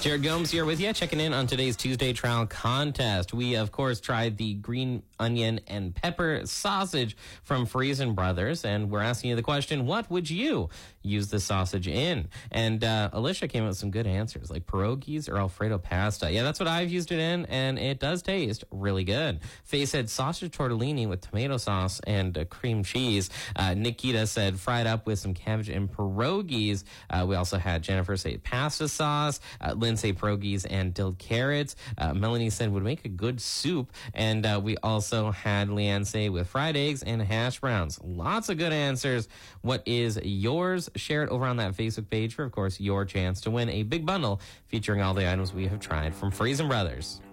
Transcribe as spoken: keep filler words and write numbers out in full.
Jared Gomes here with you, checking in on today's Tuesday trial contest. We, of course, tried the green onion and pepper sausage from Freson Brothers, and we're asking you the question, what would you use the sausage in? And uh, Alicia came up with some good answers, like pierogies or Alfredo pasta. Yeah, that's what I've used it in, and it does taste really good. Faye said sausage tortellini with tomato sauce and uh, cream cheese. Uh, Nikita said fried up with some cabbage and pierogies. Uh, we also had Jennifer say pasta sauce. Uh, Lynn say pierogies and dill carrots. Uh, Melanie said would make a good soup. And uh, we also had Leanne say with fried eggs and hash browns. Lots of good answers. What is yours? Share it over on that Facebook page for, of course, your chance to win a big bundle featuring all the items we have tried from Freson Brothers.